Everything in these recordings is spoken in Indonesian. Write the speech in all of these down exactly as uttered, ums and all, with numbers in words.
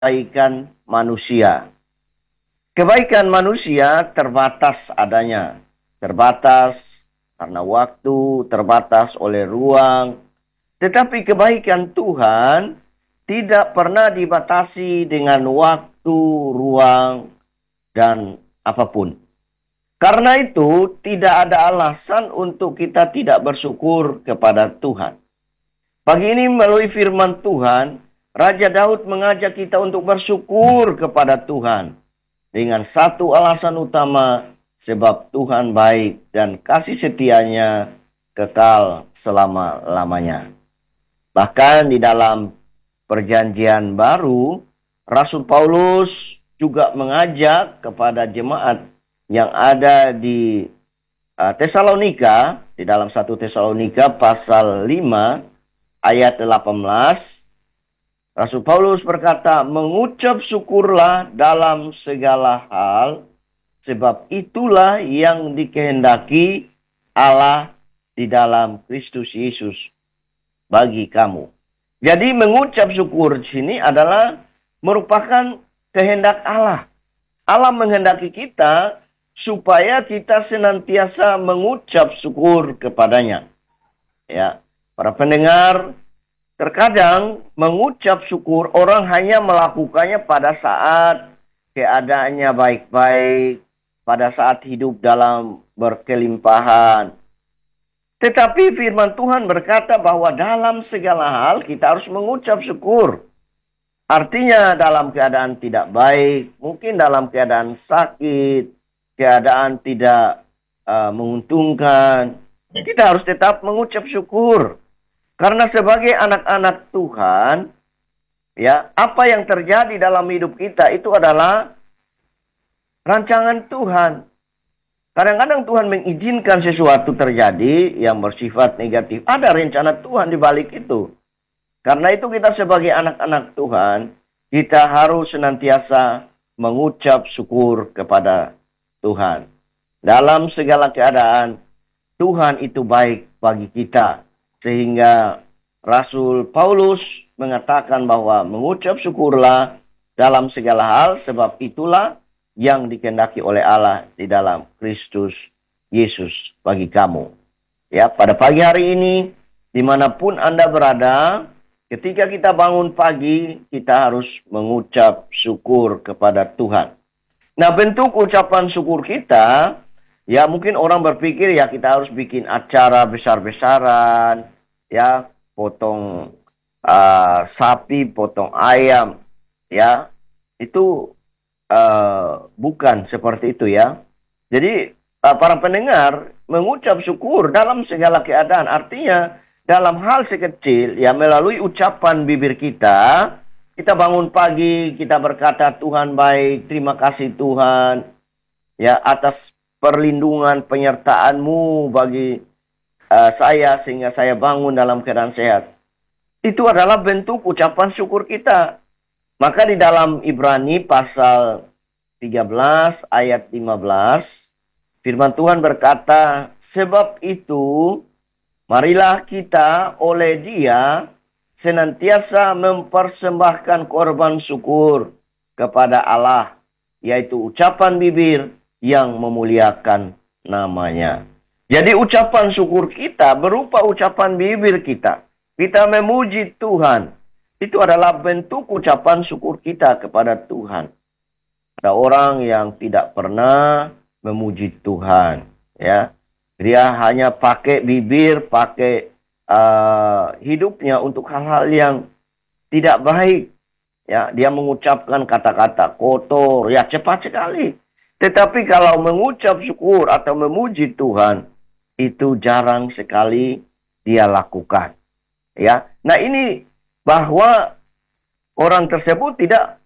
kebaikan manusia. Kebaikan manusia terbatas adanya. Terbatas karena waktu, terbatas oleh ruang. Tetapi kebaikan Tuhan tidak pernah dibatasi dengan waktu, ruang, dan apapun. Karena itu, tidak ada alasan untuk kita tidak bersyukur kepada Tuhan. Pagi ini melalui firman Tuhan, Raja Daud mengajak kita untuk bersyukur kepada Tuhan. Dengan satu alasan utama, sebab Tuhan baik dan kasih setianya kekal selama-lamanya. Bahkan di dalam perjanjian baru, Rasul Paulus juga mengajak kepada jemaat yang ada di uh, Tesalonika, di dalam satu Tesalonika pasal lima ayat delapan belas, Rasul Paulus berkata, mengucap syukurlah dalam segala hal, sebab itulah yang dikehendaki Allah di dalam Kristus Yesus bagi kamu. Jadi mengucap syukur di sini adalah merupakan kehendak Allah. Allah menghendaki kita supaya kita senantiasa mengucap syukur kepadanya. Ya, para pendengar, terkadang mengucap syukur orang hanya melakukannya pada saat keadaannya baik-baik, pada saat hidup dalam berkelimpahan. Tetapi firman Tuhan berkata bahwa dalam segala hal kita harus mengucap syukur. Artinya dalam keadaan tidak baik, mungkin dalam keadaan sakit, keadaan tidak uh, menguntungkan, kita harus tetap mengucap syukur. Karena sebagai anak-anak Tuhan, ya, apa yang terjadi dalam hidup kita itu adalah rancangan Tuhan. Kadang-kadang Tuhan mengizinkan sesuatu terjadi yang bersifat negatif. Ada rencana Tuhan di balik itu. Karena itu kita sebagai anak-anak Tuhan, kita harus senantiasa mengucap syukur kepada Tuhan. Dalam segala keadaan, Tuhan itu baik bagi kita. Sehingga Rasul Paulus mengatakan bahwa mengucap syukurlah dalam segala hal, sebab itulah yang dikehendaki oleh Allah di dalam Kristus Yesus bagi kamu. Ya, pada pagi hari ini, dimanapun Anda berada, ketika kita bangun pagi, kita harus mengucap syukur kepada Tuhan. Nah, bentuk ucapan syukur kita, ya mungkin orang berpikir ya kita harus bikin acara besar-besaran, ya potong uh, sapi, potong ayam, ya itu uh, bukan seperti itu ya. Jadi uh, para pendengar mengucap syukur dalam segala keadaan, artinya dalam hal sekecil ya melalui ucapan bibir kita. Kita bangun pagi, kita berkata Tuhan baik, terima kasih Tuhan ya atas perlindungan penyertaan-Mu bagi uh, saya sehingga saya bangun dalam keadaan sehat. Itu adalah bentuk ucapan syukur kita. Maka di dalam Ibrani pasal tiga belas ayat lima belas, firman Tuhan berkata, sebab itu marilah kita oleh Dia senantiasa mempersembahkan korban syukur kepada Allah, yaitu ucapan bibir yang memuliakan namanya. Jadi ucapan syukur kita berupa ucapan bibir kita. Kita memuji Tuhan. Itu adalah bentuk ucapan syukur kita kepada Tuhan. Ada orang yang tidak pernah memuji Tuhan, ya. Dia hanya pakai bibir, pakai Uh, hidupnya untuk hal-hal yang tidak baik. Ya, dia mengucapkan kata-kata kotor, ya cepat sekali. Tetapi kalau mengucap syukur atau memuji Tuhan, itu jarang sekali dia lakukan. Ya, nah ini bahwa orang tersebut tidak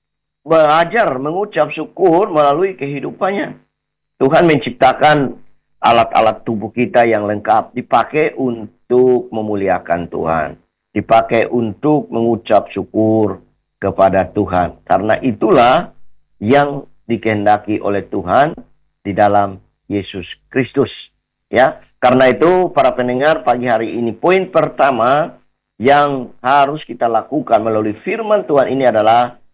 belajar mengucap syukur melalui kehidupannya. Tuhan menciptakan alat-alat tubuh kita yang lengkap dipakai untuk untuk memuliakan Tuhan, dipakai untuk mengucap syukur kepada Tuhan. Karena itulah yang dikehendaki oleh Tuhan di dalam Yesus Kristus. Ya, karena itu para pendengar pagi hari ini poin pertama yang harus kita lakukan melalui firman Tuhan ini adalah